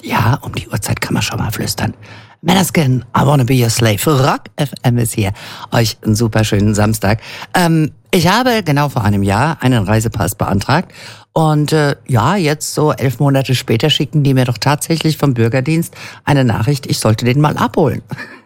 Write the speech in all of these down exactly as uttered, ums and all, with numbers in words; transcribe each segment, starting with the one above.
Ja, um die Uhrzeit kann man schon mal flüstern. Maneskin, I wanna be your slave. Rock F M ist hier. Euch einen super schönen Samstag. Ähm, ich habe genau vor einem Jahr einen Reisepass beantragt. Und äh, ja, jetzt so elf Monate später schicken die mir doch tatsächlich vom Bürgerdienst eine Nachricht, ich sollte den mal abholen.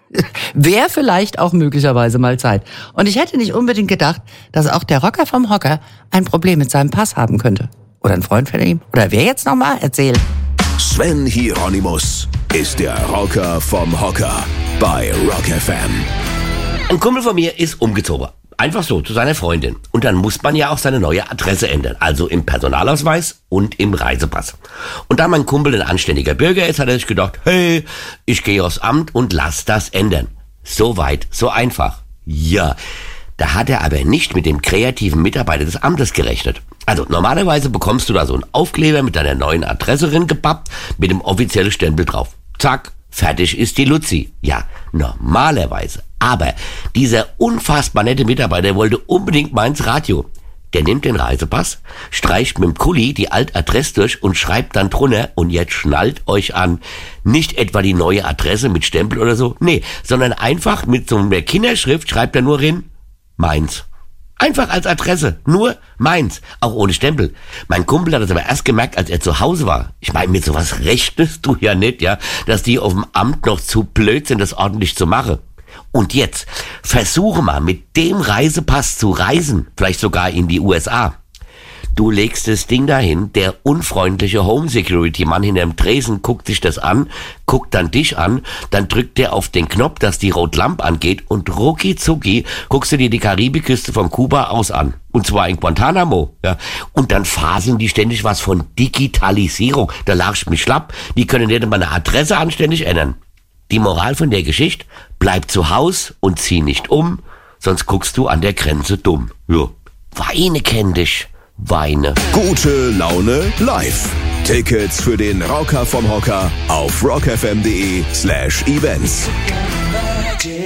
Wäre vielleicht auch möglicherweise mal Zeit. Und ich hätte nicht unbedingt gedacht, dass auch der Rocker vom Hocker ein Problem mit seinem Pass haben könnte. Oder ein Freund von ihm. Oder wer jetzt nochmal? Erzähl. Sven Hieronymus ist der Rocker vom Hocker bei Rock F M. Ein Kumpel von mir ist umgezogen. Einfach so, zu seiner Freundin. Und dann muss man ja auch seine neue Adresse ändern. Also im Personalausweis und im Reisepass. Und da mein Kumpel ein anständiger Bürger ist, hat er sich gedacht, hey, ich gehe aufs Amt und lass das ändern. So weit, so einfach. Ja, da hat er aber nicht mit dem kreativen Mitarbeiter des Amtes gerechnet. Also normalerweise bekommst du da so einen Aufkleber mit deiner neuen Adresse drin gepappt, mit dem offiziellen Stempel drauf. Zack, fertig ist die Luzi. Ja, normalerweise. Aber dieser unfassbar nette Mitarbeiter wollte unbedingt meins Radio. Der nimmt den Reisepass, streicht mit dem Kuli die alte Adresse durch und schreibt dann drunter, und jetzt schnallt euch an, nicht etwa die neue Adresse mit Stempel oder so, nee, sondern einfach mit so einer Kinderschrift schreibt er nur rein, meins. Einfach als Adresse, nur meins, auch ohne Stempel. Mein Kumpel hat das aber erst gemerkt, als er zu Hause war. Ich meine, mit sowas rechnest du ja nicht, ja, dass die auf dem Amt noch zu blöd sind, das ordentlich zu machen. Und jetzt versuche mal mit dem Reisepass zu reisen, vielleicht sogar in die U S A. Du legst das Ding dahin, der unfreundliche Home-Security-Mann hinterm Tresen guckt sich das an, guckt dann dich an, dann drückt der auf den Knopf, dass die Rotlampe angeht und rucki zucki guckst du dir die Karibikküste von Kuba aus an. Und zwar in Guantanamo, ja. Und dann faseln die ständig was von Digitalisierung. Da lag ich mich schlapp, die können nicht mal eine Adresse anständig ändern. Die Moral von der Geschichte, bleib zu Haus und zieh nicht um, sonst guckst du an der Grenze dumm. Ja. Weine kenn dich. Weine. Gute Laune live. Tickets für den Rocker vom Hocker auf rockfm.de slash events.